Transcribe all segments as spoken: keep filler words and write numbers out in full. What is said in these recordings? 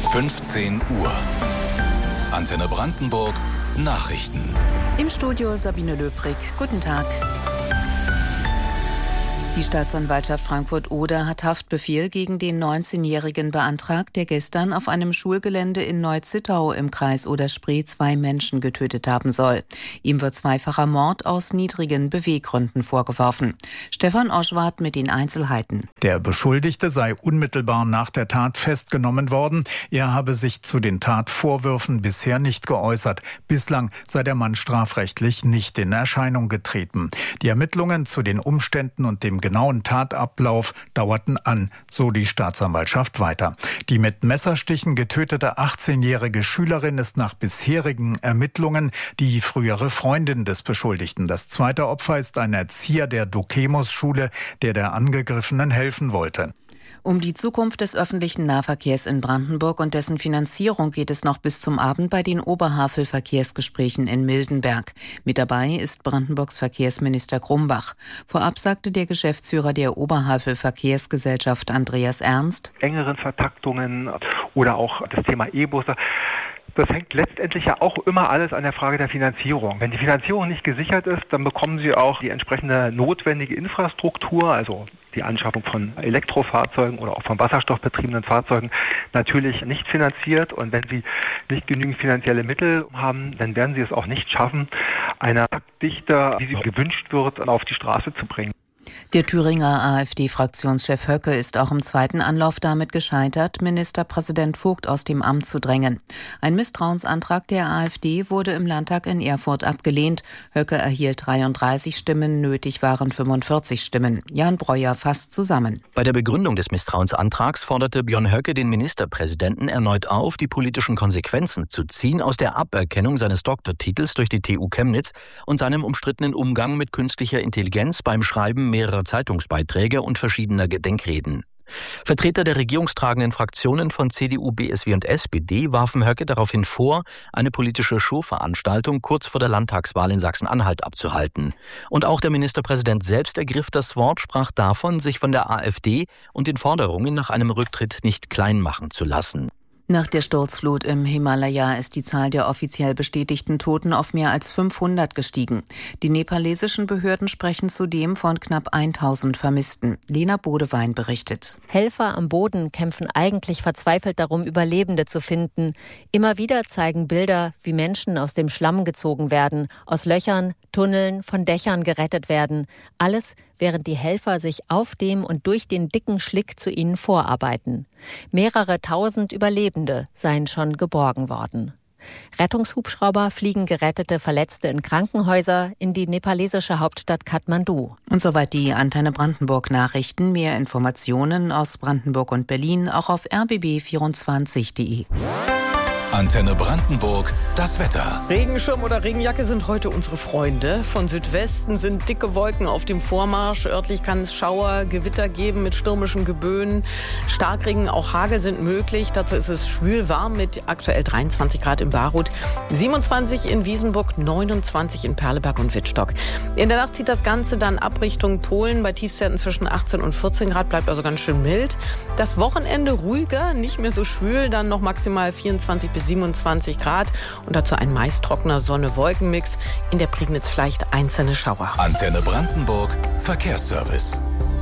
fünfzehn Uhr. Antenne Brandenburg Nachrichten. Im Studio Sabine Löbrig. Guten Tag. Die Staatsanwaltschaft Frankfurt-Oder hat Haftbefehl gegen den neunzehnjährigen beantragt, der gestern auf einem Schulgelände in Neu-Zittau im Kreis Oder-Spree zwei Menschen getötet haben soll. Ihm wird zweifacher Mord aus niedrigen Beweggründen vorgeworfen. Stefan Oschwart mit den Einzelheiten. Der Beschuldigte sei unmittelbar nach der Tat festgenommen worden. Er habe sich zu den Tatvorwürfen bisher nicht geäußert. Bislang sei der Mann strafrechtlich nicht in Erscheinung getreten. Die Ermittlungen zu den Umständen und dem genauen Tatablauf dauerten an, so die Staatsanwaltschaft weiter. Die mit Messerstichen getötete achtzehnjährige Schülerin ist nach bisherigen Ermittlungen die frühere Freundin des Beschuldigten. Das zweite Opfer ist ein Erzieher der Dokemos-Schule, der der Angegriffenen helfen wollte. Um die Zukunft des öffentlichen Nahverkehrs in Brandenburg und dessen Finanzierung geht es noch bis zum Abend bei den Oberhavel-Verkehrsgesprächen in Mildenberg. Mit dabei ist Brandenburgs Verkehrsminister Grumbach. Vorab sagte der Geschäftsführer der Oberhavel-Verkehrsgesellschaft Andreas Ernst: Engeren Vertaktungen oder auch das Thema E-Busse. Das hängt letztendlich ja auch immer alles an der Frage der Finanzierung. Wenn die Finanzierung nicht gesichert ist, dann bekommen Sie auch die entsprechende notwendige Infrastruktur, also die Anschaffung von Elektrofahrzeugen oder auch von wasserstoffbetriebenen Fahrzeugen, natürlich nicht finanziert. Und wenn Sie nicht genügend finanzielle Mittel haben, dann werden Sie es auch nicht schaffen, eine Taktdichte, wie sie gewünscht wird, auf die Straße zu bringen. Der Thüringer AfD-Fraktionschef Höcke ist auch im zweiten Anlauf damit gescheitert, Ministerpräsident Vogt aus dem Amt zu drängen. Ein Misstrauensantrag der AfD wurde im Landtag in Erfurt abgelehnt. Höcke erhielt dreiunddreißig Stimmen, nötig waren fünfundvierzig Stimmen. Jan Breuer fasst zusammen. Bei der Begründung des Misstrauensantrags forderte Björn Höcke den Ministerpräsidenten erneut auf, die politischen Konsequenzen zu ziehen aus der Aberkennung seines Doktortitels durch die T U Chemnitz und seinem umstrittenen Umgang mit künstlicher Intelligenz beim Schreiben mehrerer Zeitungsbeiträge und verschiedener Gedenkreden. Vertreter der regierungstragenden Fraktionen von C D U, B S W und S P D warfen Höcke daraufhin vor, eine politische Showveranstaltung kurz vor der Landtagswahl in Sachsen-Anhalt abzuhalten. Und auch der Ministerpräsident selbst ergriff das Wort, sprach davon, sich von der AfD und den Forderungen nach einem Rücktritt nicht klein machen zu lassen. Nach der Sturzflut im Himalaya ist die Zahl der offiziell bestätigten Toten auf mehr als fünfhundert gestiegen. Die nepalesischen Behörden sprechen zudem von knapp tausend Vermissten. Lena Bodewein berichtet. Helfer am Boden kämpfen eigentlich verzweifelt darum, Überlebende zu finden. Immer wieder zeigen Bilder, wie Menschen aus dem Schlamm gezogen werden, aus Löchern, Tunneln, von Dächern gerettet werden. Alles, während die Helfer sich auf dem und durch den dicken Schlick zu ihnen vorarbeiten. Mehrere tausend Überlebende seien schon geborgen worden. Rettungshubschrauber fliegen gerettete Verletzte in Krankenhäuser in die nepalesische Hauptstadt Kathmandu. Und soweit die Antenne Brandenburg Nachrichten. Mehr Informationen aus Brandenburg und Berlin auch auf r b b vierundzwanzig punkt de. Antenne Brandenburg, das Wetter. Regenschirm oder Regenjacke sind heute unsere Freunde. Von Südwesten sind dicke Wolken auf dem Vormarsch. Örtlich kann es Schauer, Gewitter geben mit stürmischen Geböen. Starkregen, auch Hagel sind möglich. Dazu ist es schwül warm mit aktuell dreiundzwanzig Grad in Barut, siebenundzwanzig in Wiesenburg, neunundzwanzig in Perleberg und Wittstock. In der Nacht zieht das Ganze dann ab Richtung Polen. Bei Tiefstwerten zwischen achtzehn und vierzehn Grad, bleibt also ganz schön mild. Das Wochenende ruhiger, nicht mehr so schwül, dann noch maximal vierundzwanzig bis siebenundzwanzig Grad und dazu ein meist trockener Sonne-Wolken-Mix. In der Prignitz vielleicht einzelne Schauer. Antenne Brandenburg, Verkehrsservice.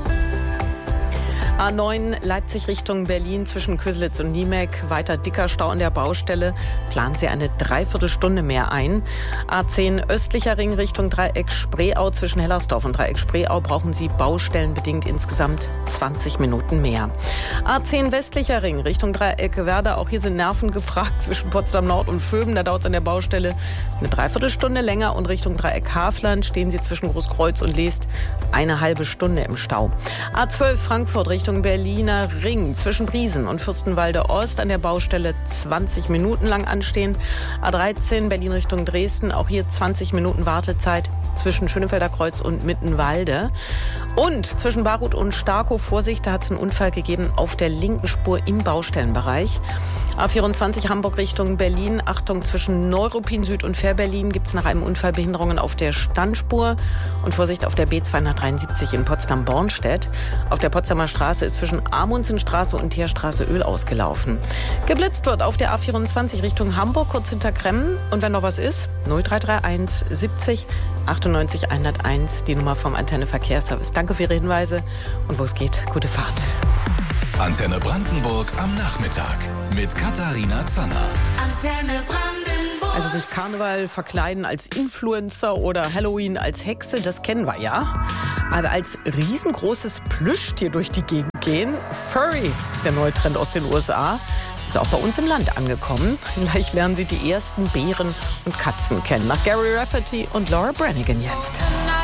A neun Leipzig Richtung Berlin zwischen Köselitz und Niemek. Weiter dicker Stau an der Baustelle. Planen Sie eine Dreiviertelstunde mehr ein. A zehn östlicher Ring Richtung Dreieck Spreeau zwischen Hellersdorf und Dreieck Spreeau brauchen Sie baustellenbedingt insgesamt zwanzig Minuten mehr. A zehn westlicher Ring Richtung Dreieck Werder. Auch hier sind Nerven gefragt zwischen Potsdam Nord und Vöben. Da dauert es an der Baustelle eine Dreiviertelstunde länger. Und Richtung Dreieck Havland stehen Sie zwischen Großkreuz und Leest eine halbe Stunde im Stau. A zwölf Frankfurt Richtung Berliner Ring zwischen Briesen und Fürstenwalde Ost an der Baustelle zwanzig Minuten lang anstehen. A dreizehn Berlin Richtung Dresden, auch hier zwanzig Minuten Wartezeit. zwischen Schönefelder Kreuz und Mittenwalde. Und zwischen Barut und Starkow, Vorsicht, da hat es einen Unfall gegeben auf der linken Spur im Baustellenbereich. A vierundzwanzig Hamburg Richtung Berlin. Achtung, zwischen Neuruppin Süd und Fährberlin gibt es nach einem Unfall Behinderungen auf der Standspur. Und Vorsicht auf der B zweihundertdreiundsiebzig in Potsdam-Bornstedt. Auf der Potsdamer Straße ist zwischen Amundsenstraße und Teerstraße Öl ausgelaufen. Geblitzt wird auf der A vierundzwanzig Richtung Hamburg, kurz hinter Kremmen. Und wenn noch was ist, null drei drei eins siebzig achtundneunzig hunderteins, die Nummer vom Antenne Verkehrsservice. Danke für Ihre Hinweise und wo es geht, gute Fahrt. Antenne Brandenburg am Nachmittag mit Katharina Zanner. Antenne Brandenburg. Also sich Karneval verkleiden als Influencer oder Halloween als Hexe, das kennen wir ja. Aber als riesengroßes Plüschtier durch die Gegend gehen, Furry ist der neue Trend aus den U S A. Ist auch bei uns im Land angekommen. Gleich lernen Sie die ersten Bären und Katzen kennen. Nach Gary Rafferty und Laura Branigan jetzt.